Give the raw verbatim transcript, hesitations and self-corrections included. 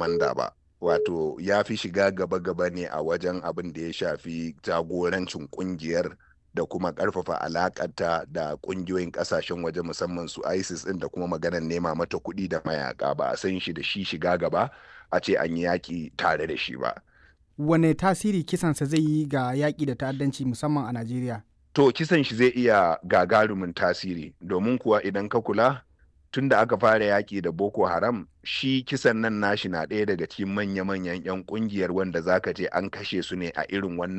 kwamanda ba. Wato ya fi shiga gaba-gaba ne a wajen abin da ya shafi jagorancin kungiyar da kuma karfafa alakanta da kungiyoyin kasashen waje musamman su ISIS din da kuma maganar nema mata kuɗi da mayaka. Ba a san shi da shi shiga gaba a ce an yi yaƙi tare da shi ba. Wane tasiri kisansa zai yi ga yaƙi da ta'addanci musamman a Najeriya? To kisan shi zai iya gagarumin tasiri domin kuwa idan ka kula tun da aka fara yaƙi da Boko Haram shi kisan nan nashi na ɗaya daga cikin manya-manyan 'yan ƙungiyar wanda zaka je an kashe su ne a irin wannan